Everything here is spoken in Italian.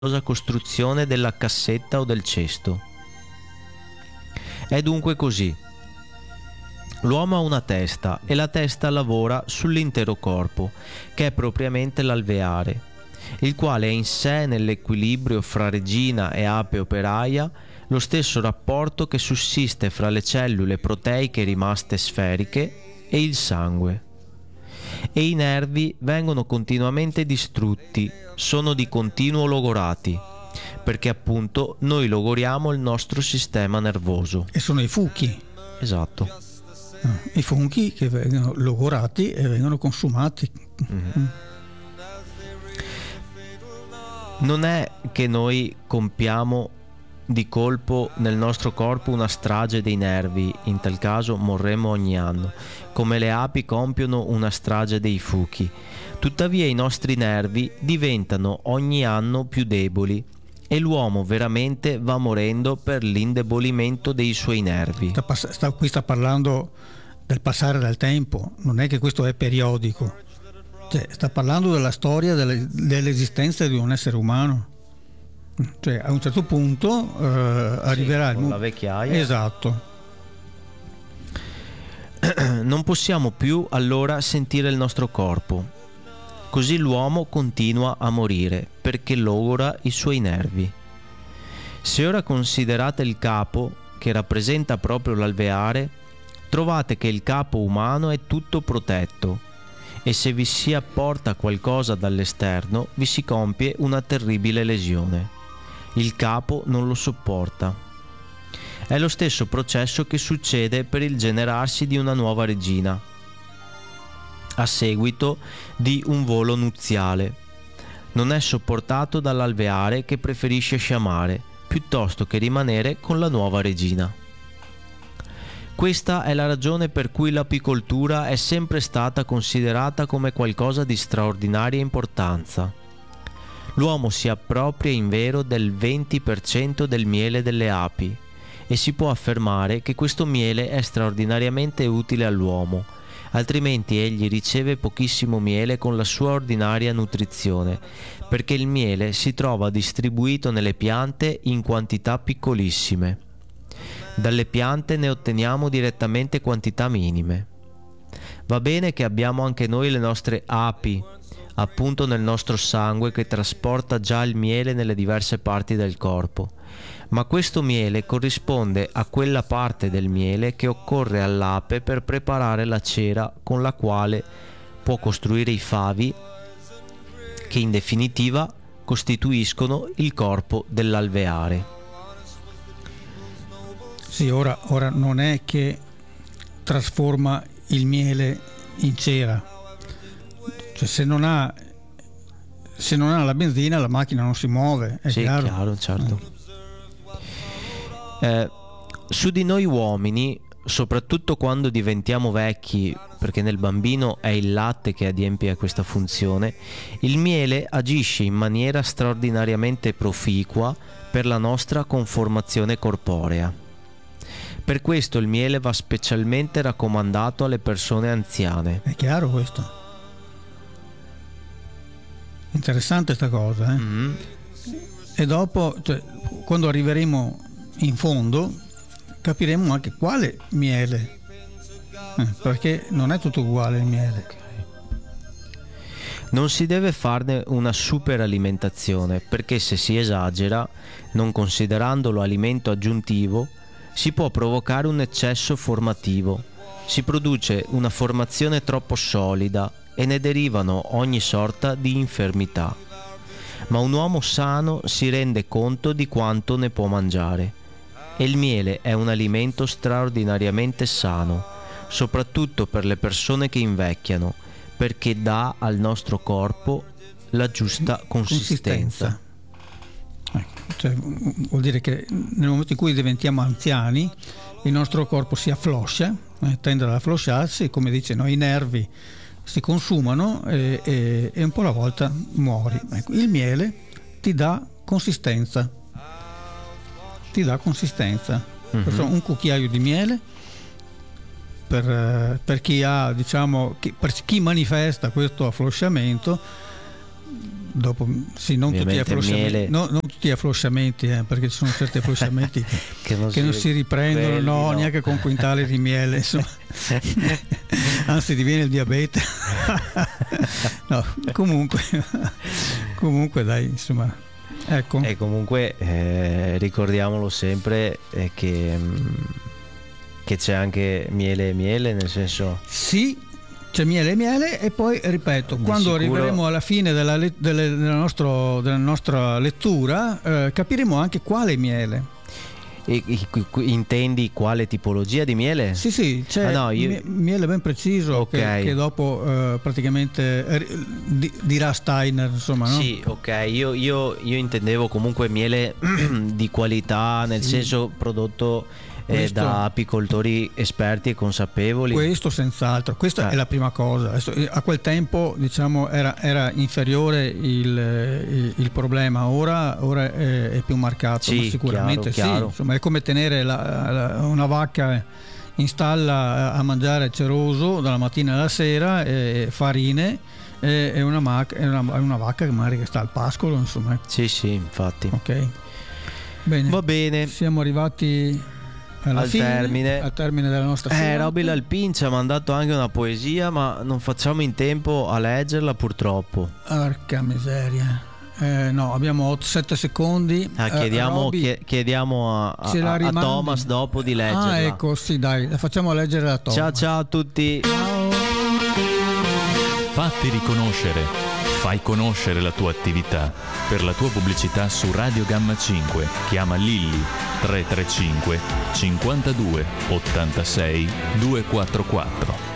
costruzione della cassetta o del cesto. È dunque così. L'uomo ha una testa e la testa lavora sull'intero corpo, che è propriamente l'alveare, il quale è in sé, nell'equilibrio fra regina e ape operaia, lo stesso rapporto che sussiste fra le cellule proteiche rimaste sferiche e il sangue. E i nervi vengono continuamente distrutti, sono di continuo logorati, perché appunto noi logoriamo il nostro sistema nervoso. E sono i fuchi. Esatto. I funghi che vengono logorati e vengono consumati. Mm-hmm. Non è che noi compiamo di colpo nel nostro corpo una strage dei nervi, in tal caso morremmo ogni anno, come le api compiono una strage dei fuchi. Tuttavia i nostri nervi diventano ogni anno più deboli e l'uomo veramente va morendo per l'indebolimento dei suoi nervi. Qui sta parlando del passare del tempo, non è che questo è periodico, cioè, sta parlando della storia dell'esistenza di un essere umano. Cioè, a un certo punto arriverà con la vecchiaia. Esatto. Non possiamo più allora sentire il nostro corpo. Così l'uomo continua a morire perché logora i suoi nervi. Se ora considerate il capo, che rappresenta proprio l'alveare, trovate che il capo umano è tutto protetto e se vi si apporta qualcosa dall'esterno vi si compie una terribile lesione. Il capo non lo sopporta. È lo stesso processo che succede per il generarsi di una nuova regina a seguito di un volo nuziale. Non è sopportato dall'alveare che preferisce sciamare piuttosto che rimanere con la nuova regina. Questa è la ragione per cui l'apicoltura è sempre stata considerata come qualcosa di straordinaria importanza. L'uomo si appropria invero del 20% del miele delle api e si può affermare che questo miele è straordinariamente utile all'uomo, altrimenti egli riceve pochissimo miele con la sua ordinaria nutrizione, perché il miele si trova distribuito nelle piante in quantità piccolissime. Dalle piante ne otteniamo direttamente quantità minime. Va bene che abbiamo anche noi le nostre api, appunto nel nostro sangue, che trasporta già il miele nelle diverse parti del corpo, ma questo miele corrisponde a quella parte del miele che occorre all'ape per preparare la cera con la quale può costruire i favi, che in definitiva costituiscono il corpo dell'alveare. Sì, ora non è che trasforma il miele in cera, cioè se non ha la benzina la macchina non si muove, è sì, chiaro, certo. Su di noi uomini, soprattutto quando diventiamo vecchi, perché nel bambino è il latte che adempie a questa funzione, il miele agisce in maniera straordinariamente proficua per la nostra conformazione corporea. Per questo il miele va specialmente raccomandato alle persone anziane. È chiaro questo? Interessante sta cosa, eh? Mm-hmm. E dopo, cioè, quando arriveremo in fondo, capiremo anche quale miele, perché non è tutto uguale il miele. Non si deve farne una superalimentazione, perché se si esagera, non considerandolo alimento aggiuntivo, si può provocare un eccesso formativo, si produce una formazione troppo solida e ne derivano ogni sorta di infermità. Ma un uomo sano si rende conto di quanto ne può mangiare e il miele è un alimento straordinariamente sano, soprattutto per le persone che invecchiano, perché dà al nostro corpo la giusta consistenza. Cioè, vuol dire che nel momento in cui diventiamo anziani il nostro corpo si affloscia, tende ad afflosciarsi, come dice, i nervi si consumano e un po' alla volta muori. Ecco, il miele ti dà consistenza. Mm-hmm. Perciò un cucchiaio di miele per chi ha, diciamo, per chi manifesta questo afflosciamento, dopo sì, non tutti gli Ovviamente il afflosciamenti, miele- non tutti gli afflosciamenti, perché ci sono certi afflosciamenti che non che non si riprendono, quelli no, neanche con quintali di miele, insomma. Anzi, ti viene il diabete. No, comunque dai, insomma, ecco. E comunque ricordiamolo sempre che c'è anche miele e miele, nel senso Sì, c'è miele e miele, e poi ripeto, Di quando sicuro- arriveremo alla fine della nostra lettura, capiremo anche quale miele. intendi quale tipologia di miele? Sì, c'è Ah, no, io- miele ben preciso Ok. che dopo praticamente dirà Steiner, insomma, no? Sì, ok, io intendevo comunque miele di qualità, nel Sì. senso prodotto Questo- da apicoltori esperti e consapevoli. Questo senz'altro, questa è la prima cosa. Adesso, a quel tempo, diciamo, era inferiore il problema, ora è più marcato, Sì, ma sicuramente chiaro. sì. Insomma, è come tenere una vacca in stalla a mangiare ceroso dalla mattina alla sera, farine, e una vacca che magari sta al pascolo, insomma. Sì, infatti. Ok, bene. Va bene. Siamo arrivati Al termine. al termine della nostra serata. Roby Lalpin ci ha mandato anche una poesia, ma non facciamo in tempo a leggerla purtroppo. Porca miseria. No, abbiamo 7 secondi. Chiediamo a ce la rimandi? Thomas dopo di leggerla. Ah, ecco, sì, dai, la facciamo leggere a Thomas. Ciao a tutti. Fatti riconoscere. Fai conoscere la tua attività. Per la tua pubblicità su Radio Gamma 5 chiama Lilli 335 52 86 244.